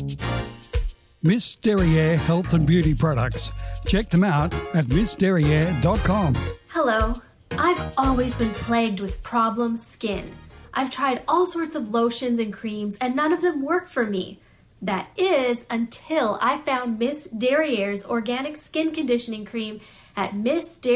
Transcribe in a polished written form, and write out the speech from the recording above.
Miss Derriere Health and Beauty Products. Check them out at missderriere.com. Hello. I've always been plagued with problem skin. I've tried all sorts of lotions and creams and none of them work for me. That is until I found Miss Derriere's organic skin conditioning cream at Miss